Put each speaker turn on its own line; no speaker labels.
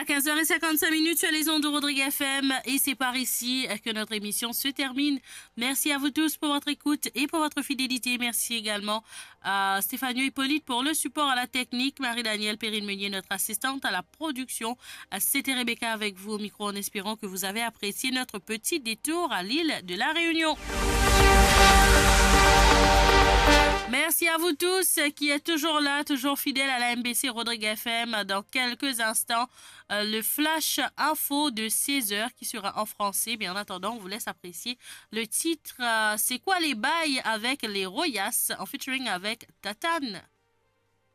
Voilà, 15h55 sur les ondes de Rodrigue FM et c'est par ici que notre émission se termine. Merci à vous tous pour votre écoute et pour votre fidélité. Merci également à Stéphanie Hippolyte pour le support à la technique, Marie-Danielle Perrine-Meunier, notre assistante à la production. C'était Rebecca avec vous au micro en espérant que vous avez apprécié notre petit détour à l'île de la Réunion. Merci à vous tous qui êtes toujours là, toujours fidèles à la MBC Rodrigue FM. Dans quelques instants, le flash info de 16h qui sera en français. Mais en attendant, on vous laisse apprécier le titre. C'est quoi les bails avec les Royas en featuring avec Tatane.